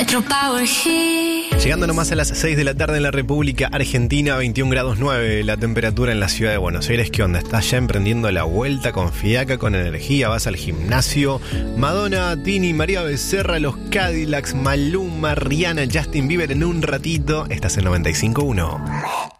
Llegando nomás a las 6 de la tarde en la República Argentina, 21 grados 9 la temperatura en la ciudad de Buenos Aires. ¿Qué onda? ¿Estás ya emprendiendo la vuelta con fiaca, con energía? ¿Vas al gimnasio? Madonna, Tini, María Becerra, los Cadillacs, Maluma, Rihanna, Justin Bieber en un ratito. Estás en 95.1.